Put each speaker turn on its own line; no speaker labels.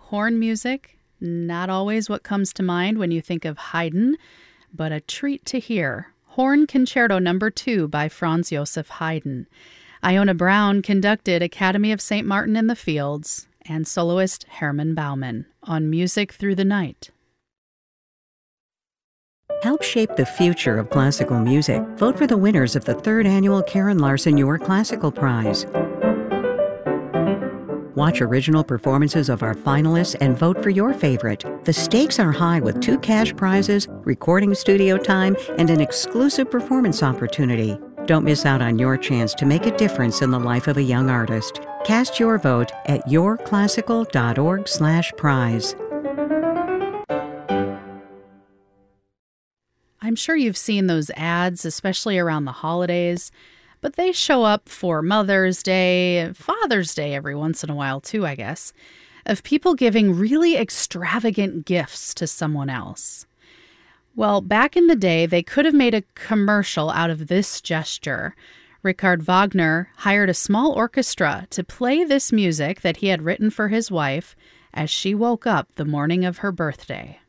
Horn music, not always what comes to mind when you think of Haydn, but a treat to hear. Horn Concerto No. 2 by Franz Joseph Haydn. Iona Brown conducted Academy of St. Martin in the Fields, and soloist Herman Baumann on Music Through the Night.
Help shape the future of classical music. Vote for the winners of the 3rd annual Karen Larson Your Classical Prize. Watch original performances of our finalists and vote for your favorite. The stakes are high with 2 cash prizes, recording studio time, and an exclusive performance opportunity. Don't miss out on your chance to make a difference in the life of a young artist. Cast your vote at yourclassical.org/prize.
I'm sure you've seen those ads, especially around the holidays, but they show up for Mother's Day, Father's Day every once in a while too, I guess, of people giving really extravagant gifts to someone else. Well, back in the day, they could have made a commercial out of this gesture. Richard Wagner hired a small orchestra to play this music that he had written for his wife as she woke up the morning of her birthday.